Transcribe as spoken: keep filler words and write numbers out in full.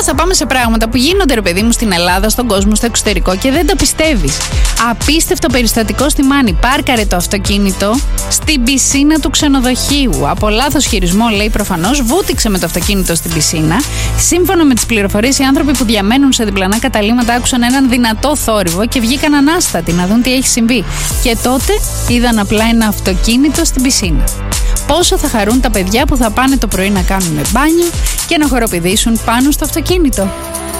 θα πάμε σε πράγματα που γίνονται, ρε παιδί μου, στην Ελλάδα, στον κόσμο, στο εξωτερικό και δεν τα πιστεύεις. Απίστευτο περιστατικό στη Μάνη. Πάρκαρε το αυτοκίνητο στην πισίνα του ξενοδοχείου. Από λάθος χειρισμό, λέει προφανώς, βούτυξε με το αυτοκίνητο στην πισίνα. Σύμφωνα με τις πληροφορίες, οι άνθρωποι που διαμένουν σε διπλανά καταλύματα άκουσαν έναν δυνατό θόρυβο και βγήκαν ανάστατοι να δουν τι έχει συμβεί. Και τότε είδαν απλά ένα αυτοκίνητο στην πισίνα. Πόσο θα χαρούν τα παιδιά που θα πάνε το πρωί να κάνουν μπάνιο και να χοροπηδήσουν πάνω στο αυτοκίνητο.